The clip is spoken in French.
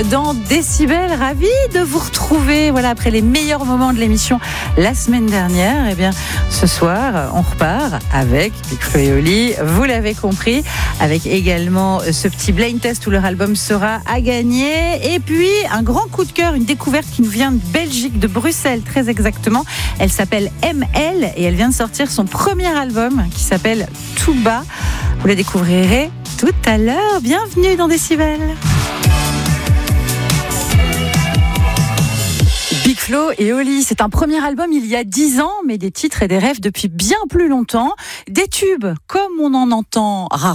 dans Décibel. Ravi de vous retrouver. Voilà, après les meilleurs moments de l'émission la semaine dernière. Eh bien, ce soir, on repart avec Big Flo et Oli. Vous l'avez compris, avec également ce petit blind test où leur album sera à gagner. Et puis, un grand coup de cœur, une découverte qui nous vient de Belgique, de Bruxelles très exactement. Elle s'appelle ML et elle vient de sortir son premier album qui s'appelle Tout bas. Vous la découvrirez tout à l'heure. Bienvenue dans Décibel. Big Flo et Oli, c'est un premier album il y a 10 ans, mais des titres et des rêves depuis bien plus longtemps. Des tubes comme on en entend rarement.